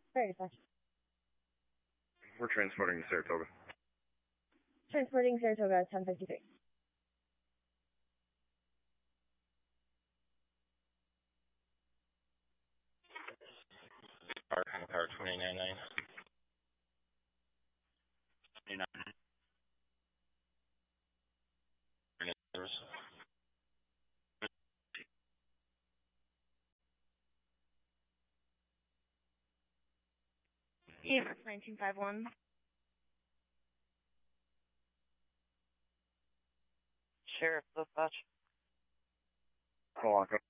Very dispatch. We're transporting to Saratoga. Transporting Saratoga 1053. Power 299. 29. EMS 1951. Sheriff, dispatch. Malacca.